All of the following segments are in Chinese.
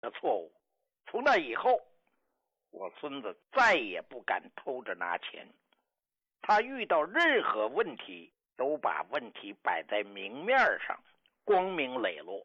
个错误。从那以后，我孙子再也不敢偷着拿钱。他遇到任何问题，都把问题摆在明面上，光明磊落。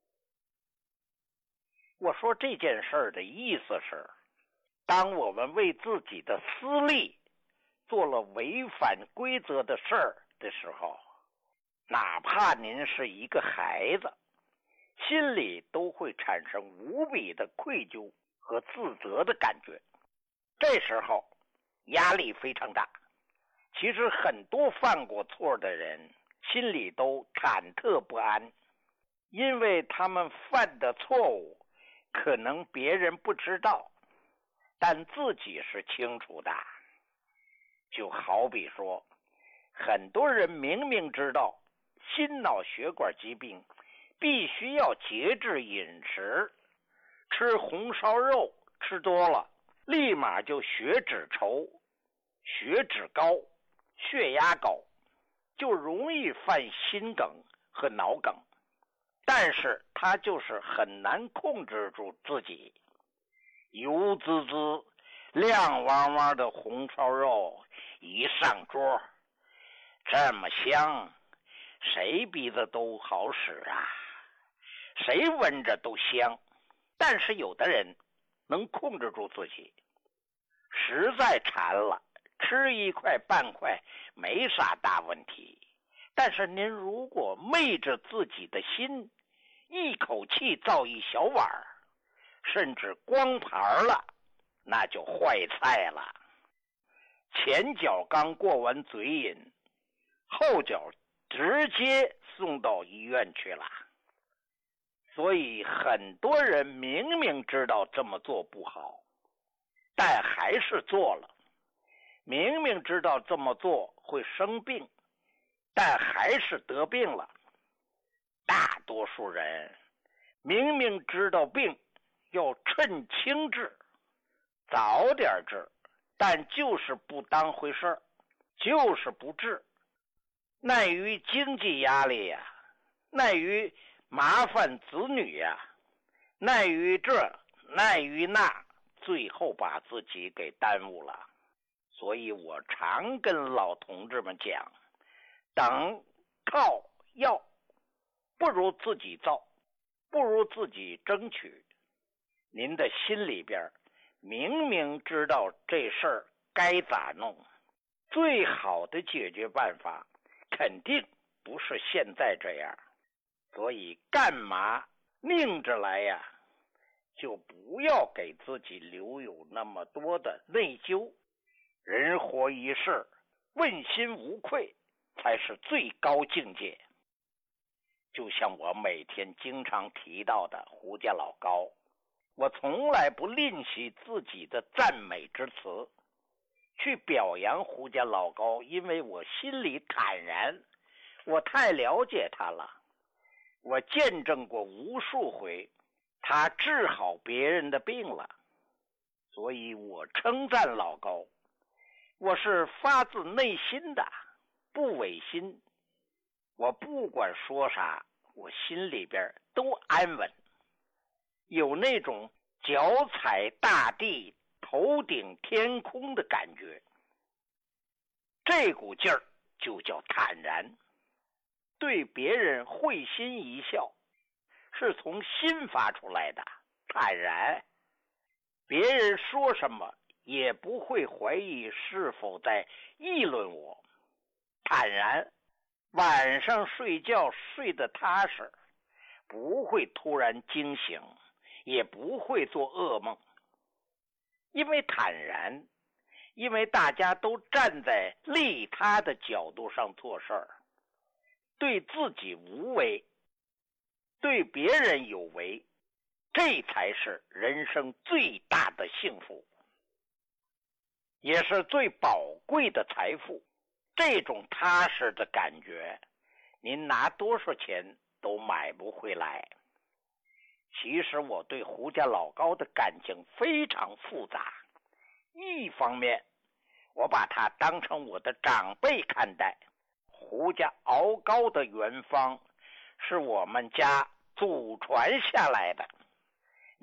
我说这件事儿的意思是，当我们为自己的私利做了违反规则的事儿的时候，哪怕您是一个孩子，心里都会产生无比的愧疚和自责的感觉。这时候压力非常大。其实很多犯过错的人心里都忐忑不安，因为他们犯的错误可能别人不知道，但自己是清楚的。就好比说，很多人明明知道心脑血管疾病必须要节制饮食，吃红烧肉吃多了立马就血脂稠、血脂高、血压高，就容易犯心梗和脑梗。但是他就是很难控制住自己，油滋滋亮汪汪的红烧肉一上桌，这么香，谁鼻子都好使啊，谁闻着都香。但是有的人能控制住自己，实在馋了，吃一块半块没啥大问题。但是您如果昧着自己的心，一口气造一小碗，甚至光盘了，那就坏菜了。前脚刚过完嘴瘾，后脚直接送到医院去了。所以很多人明明知道这么做不好，但还是做了。明明知道这么做会生病，但还是得病了。大多数人明明知道病要趁轻治，早点治，但就是不当回事，就是不治。耐于经济压力呀，耐于麻烦子女呀，耐于这耐于那，最后把自己给耽误了。所以我常跟老同志们讲，等靠要不如自己造，不如自己争取。您的心里边明明知道这事儿该咋弄，最好的解决办法肯定不是现在这样。所以干嘛拧着来呀？就不要给自己留有那么多的内疚。人活一世，问心无愧才是最高境界。就像我每天经常提到的胡家老高，我从来不吝惜自己的赞美之词，去表扬胡家老高，因为我心里坦然，我太了解他了。我见证过无数回他治好别人的病了，所以我称赞老高，我是发自内心的，不违心。我不管说啥，我心里边都安稳，有那种脚踩大地头顶天空的感觉。这股劲儿就叫坦然。对别人会心一笑，是从心发出来的坦然。别人说什么也不会怀疑是否在议论我，坦然。晚上睡觉睡得踏实，不会突然惊醒，也不会做噩梦。因为坦然，因为大家都站在利他的角度上做事儿，对自己无为，对别人有为，这才是人生最大的幸福，也是最宝贵的财富。这种踏实的感觉，您拿多少钱都买不回来。其实我对胡家老高的感情非常复杂，一方面我把他当成我的长辈看待，胡家熬高的原方是我们家祖传下来的，